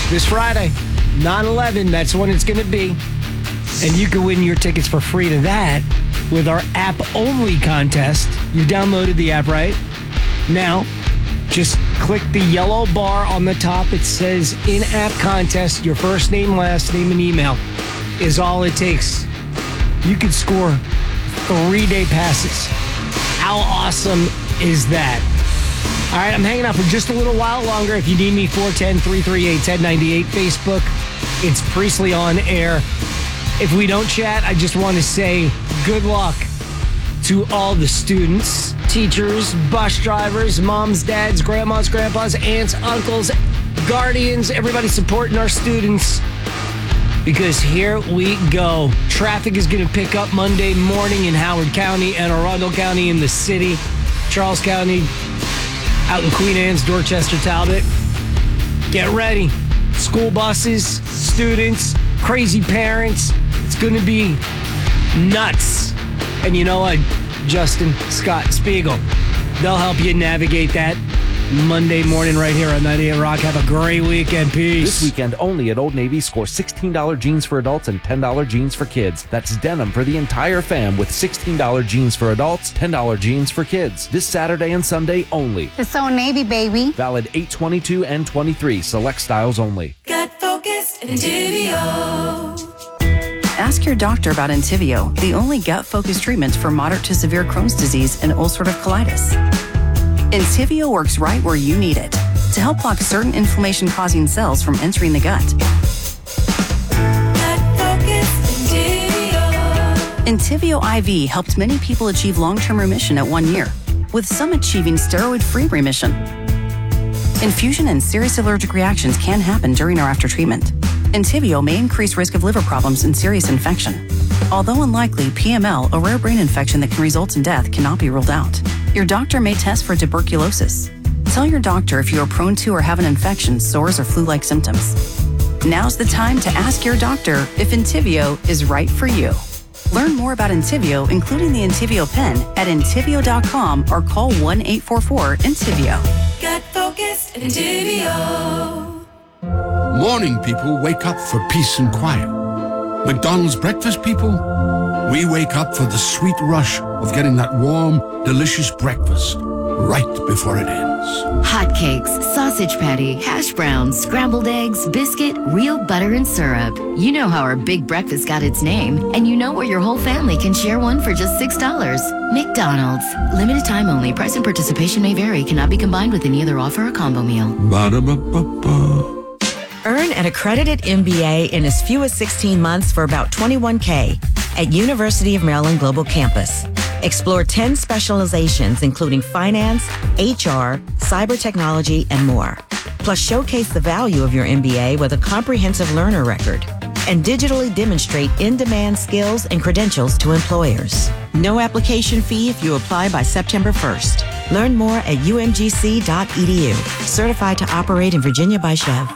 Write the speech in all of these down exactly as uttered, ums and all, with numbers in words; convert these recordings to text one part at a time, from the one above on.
this Friday, nine eleven, that's when it's going to be. And you can win your tickets for free to that with our app-only contest. You downloaded the app, right? Now, just click the yellow bar on the top. It says in-app contest. Your first name, last name, and email is all it takes. You could score three-day passes. How awesome is that? All right, I'm hanging out for just a little while longer. If you need me, four one zero, three three eight, one zero nine eight. Facebook, it's Priestley on air. If we don't chat, I just want to say good luck to all the students, teachers, bus drivers, moms, dads, grandmas, grandpas, aunts, uncles, guardians, everybody supporting our students. Because here we go. Traffic is going to pick up Monday morning in Howard County, Anne Arundel County, in the city, Charles County, out in Queen Anne's, Dorchester, Talbot. Get ready. School buses, students, crazy parents. It's going to be nuts. And you know what? Justin, Scott, Spiegel, they'll help you navigate that Monday morning right here on ninety-eight Rock. Have a great weekend. Peace. This weekend only at Old Navy, score sixteen dollars jeans for adults and ten dollars jeans for kids. That's denim for the entire fam with sixteen dollars jeans for adults, ten dollars jeans for kids. This Saturday and Sunday only. It's Old Navy, baby. Valid eight twenty-two and twenty-three. Select styles only. Get focused, Entivio. Ask your doctor about Entivio, the only gut-focused treatment for moderate to severe Crohn's disease and ulcerative colitis. Entivio works right where you need it to help block certain inflammation-causing cells from entering the gut. Entivio I V helped many people achieve long-term remission at one year, with some achieving steroid-free remission. Infusion and serious allergic reactions can happen during or after treatment. Entivio may increase risk of liver problems and serious infection. Although unlikely, P M L, a rare brain infection that can result in death, cannot be ruled out. Your doctor may test for tuberculosis. Tell your doctor if you are prone to or have an infection, sores, or flu-like symptoms. Now's the time to ask your doctor if Entivio is right for you. Learn more about Entivio, including the Entivio pen, at Entivio dot com or call one eight four four Entivio. Get focused, Entivio. Morning people wake up for peace and quiet. McDonald's breakfast people, we wake up for the sweet rush of getting that warm, delicious breakfast right before it ends. Hotcakes, sausage patty, hash browns, scrambled eggs, biscuit, real butter and syrup. You know how our big breakfast got its name, and you know where your whole family can share one for just six dollars. McDonald's. Limited time only. Price and participation may vary. Cannot be combined with any other offer or combo meal. Ba-da-ba-ba-ba. Earn an accredited M B A in as few as sixteen months for about twenty-one thousand dollars at University of Maryland Global Campus. Explore ten specializations, including finance, H R, cyber technology, and more. Plus, showcase the value of your M B A with a comprehensive learner record and digitally demonstrate in-demand skills and credentials to employers. No application fee if you apply by September first. Learn more at U M G C dot E D U. Certified to operate in Virginia by Chev.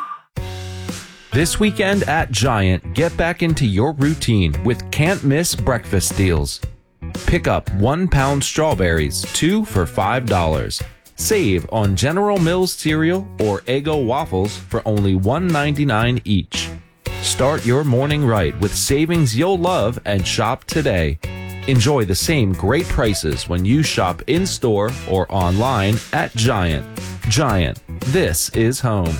This weekend at Giant, get back into your routine with can't miss breakfast deals. Pick up one pound strawberries, two for five dollars. Save on General Mills cereal or Eggo waffles for only one ninety-nine each. Start your morning right with savings you'll love and shop today. Enjoy the same great prices when you shop in-store or online at Giant. Giant, this is home.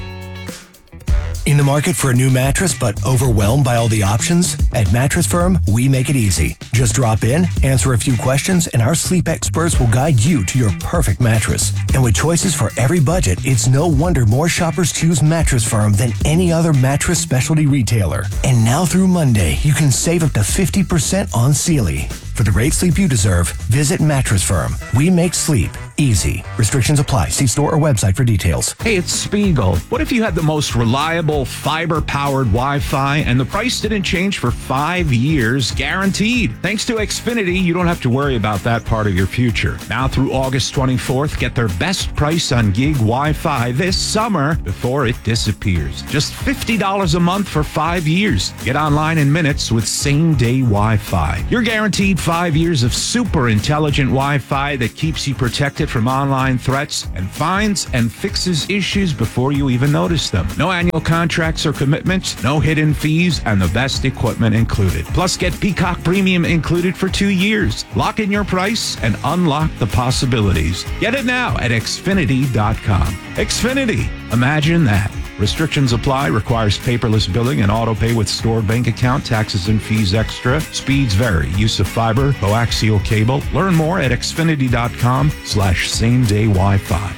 In the market for a new mattress but overwhelmed by all the options? At Mattress Firm, we make it easy. Just drop in, answer a few questions, and our sleep experts will guide you to your perfect mattress. And with choices for every budget, it's no wonder more shoppers choose Mattress Firm than any other mattress specialty retailer. And now through Monday, you can save up to fifty percent on Sealy. For the great sleep you deserve, visit Mattress Firm. We make sleep easy. Restrictions apply. See store or website for details. Hey, it's Spiegel. What if you had the most reliable fiber-powered Wi-Fi and the price didn't change for five years guaranteed? Thanks Thanks to Xfinity, you don't have to worry about that part of your future. Now through August twenty-fourth, get their best price on gig Wi-Fi this summer before it disappears. Just fifty dollars a month for five years. Get online in minutes with same-day Wi-Fi. You're guaranteed five years of super intelligent Wi-Fi that keeps you protected from online threats and finds and fixes issues before you even notice them. No annual contracts or commitments, no hidden fees, and the best equipment included. Plus, get Peacock Premium included for two years. Lock in your price and unlock the possibilities. Get it now at Xfinity dot com. Xfinity. Imagine that. Restrictions apply. Requires paperless billing and auto pay with stored bank account. Taxes and fees extra. Speeds vary. Use of fiber, coaxial cable. Learn more at Xfinity dot com slash same day Wi-Fi.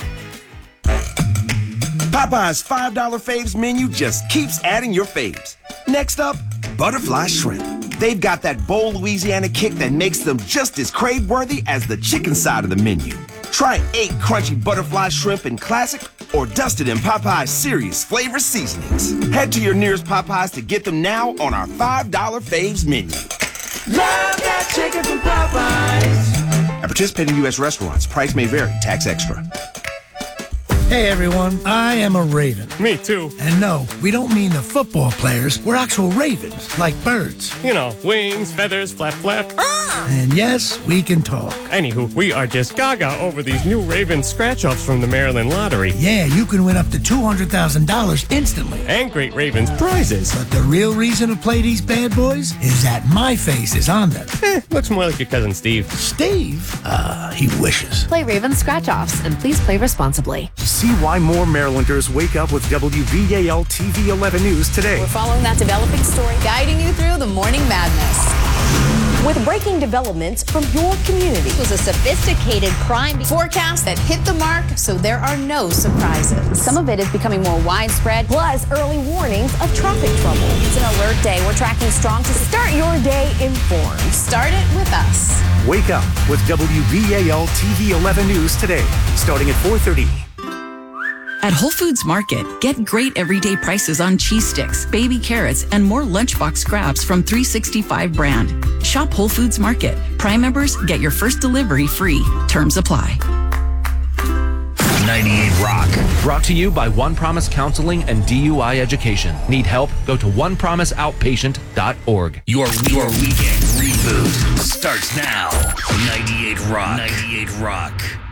Popeye's five dollar faves menu just keeps adding your faves. Next up, butterfly shrimp. They've got that bold Louisiana kick that makes them just as crave-worthy as the chicken side of the menu. Try eight crunchy butterfly shrimp in classic or dusted in Popeye's serious flavor seasonings. Head to your nearest Popeyes to get them now on our five dollar faves menu. Love that chicken from Popeyes. At participating U S restaurants, price may vary, tax extra. Hey everyone, I am a Raven. Me too. And no, we don't mean the football players. We're actual ravens, like birds. You know, wings, feathers, flap, flap. Ah! And yes, we can talk. Anywho, we are just gaga over these new Raven scratch-offs from the Maryland Lottery. Yeah, you can win up to two hundred thousand dollars instantly. And Great Ravens prizes. But the real reason to play these bad boys is that my face is on them. Eh, looks more like your cousin Steve. Steve? Uh, he wishes. Play Raven scratch-offs and please play responsibly. See why more Marylanders wake up with W V A L T V eleven News today. We're following that developing story, guiding you through the morning madness. With breaking developments from your community. It was a sophisticated crime forecast that hit the mark, so there are no surprises. Some of it is becoming more widespread, plus early warnings of traffic trouble. It's an alert day. We're tracking strong to start your day informed. Start it with us. Wake up with W V A L T V eleven News today, starting at four thirty. At Whole Foods Market, get great everyday prices on cheese sticks, baby carrots, and more lunchbox scraps from three sixty-five brand. Shop Whole Foods Market. Prime members get your first delivery free. Terms apply. ninety-eight Rock. Brought to you by One Promise Counseling and D U I Education. Need help? Go to one promise outpatient dot org. Your, your weekend reboot starts now. ninety-eight Rock. ninety-eight Rock.